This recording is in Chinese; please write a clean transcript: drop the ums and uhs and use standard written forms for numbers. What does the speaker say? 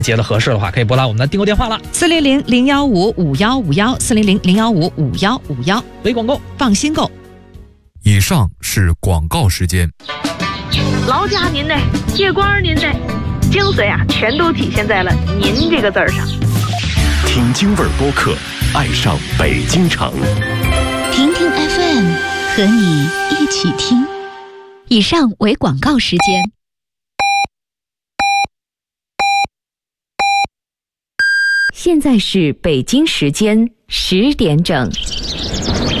觉得合适的话，可以拨打我们的订购电话了 400-015-5151，400-015-5151。 微广购， 放心购。 以上是广告时间。 劳驾您的，借光您的，精髓啊，全都体现在了“您”这个字儿上。 听京味儿播客，爱上北京城。 听听 FM， 和你一起听。以上为广告时间。现在是北京时间10点整。